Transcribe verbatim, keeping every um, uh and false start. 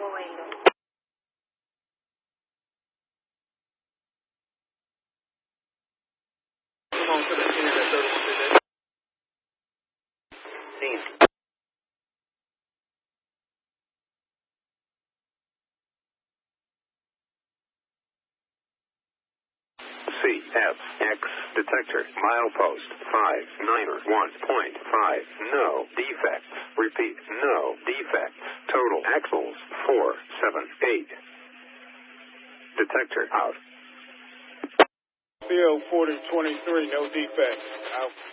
vuelo. Come on, seventeen at thirty-one today. C F X detector milepost five nine one point five. No defects. Repeat, no defects. Total axles four seven eight. Detector out. Field forty twenty-three, no defects. Out.